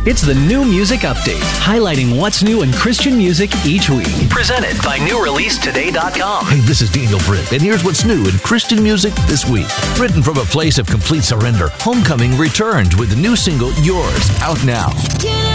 It's the New Music Update, highlighting what's new in Christian music each week. Presented by NewReleaseToday.com. Hey, this is Daniel Britt, and here's what's new in Christian music this week. Written from a place of complete surrender, Homecoming returns with the new single, Yours, out now.